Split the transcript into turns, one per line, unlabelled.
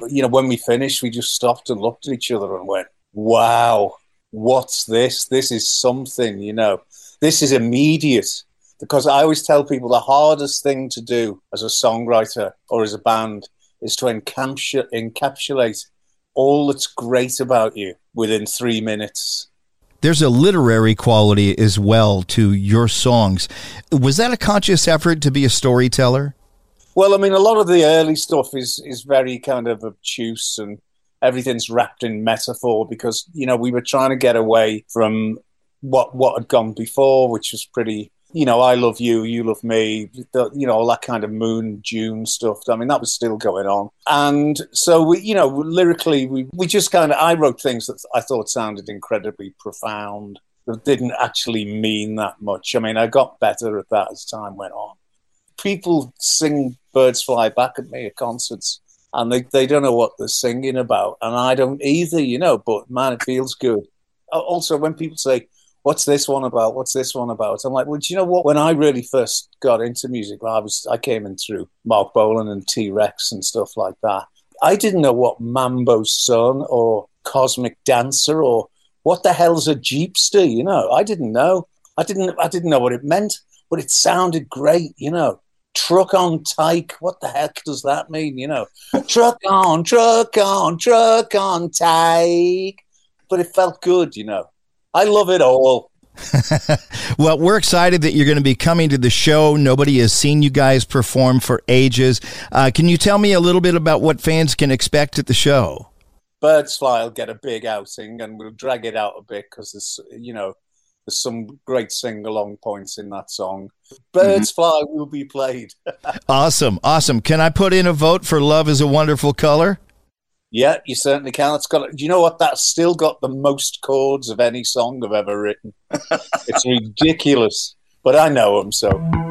when we finished, we just stopped and looked at each other and went, wow, what's this? This is something, This is immediate. Because I always tell people the hardest thing to do as a songwriter or as a band is to encapsulate all that's great about you within 3 minutes.
There's a literary quality as well to your songs. Was that a conscious effort to be a storyteller?
Well, I mean, a lot of the early stuff is very kind of obtuse and everything's wrapped in metaphor because, we were trying to get away from what had gone before, which was pretty, I love you, you love me, all that kind of Moon, June stuff. I mean, that was still going on. And so, lyrically, we just I wrote things that I thought sounded incredibly profound that didn't actually mean that much. I mean, I got better at that as time went on. People sing Birds Fly Back at me at concerts, and they don't know what they're singing about. And I don't either, but man, it feels good. Also, when people say, what's this one about? What's this one about? I'm like, well, do you know what? When I really first got into music, I came in through Mark Bolan and T-Rex and stuff like that. I didn't know what Mambo's Son or Cosmic Dancer or what the hell's a Jeepster, I didn't know. I didn't know what it meant, but it sounded great, Truck on Tyke, what the heck does that mean, Truck on Tyke. But it felt good, I love it all.
Well, we're excited that you're going to be coming to the show. Nobody has seen you guys perform for ages. Can you tell me a little bit about what fans can expect at the show?
Birds Fly will get a big outing, and we'll drag it out a bit because there's some great sing-along points in that song. Birds Fly will be played. Awesome.
Can I put in a vote for Love is a Wonderful Color?
Yeah, you certainly can. Do you know what? That's still got the most chords of any song I've ever written. It's ridiculous, but I know them, so...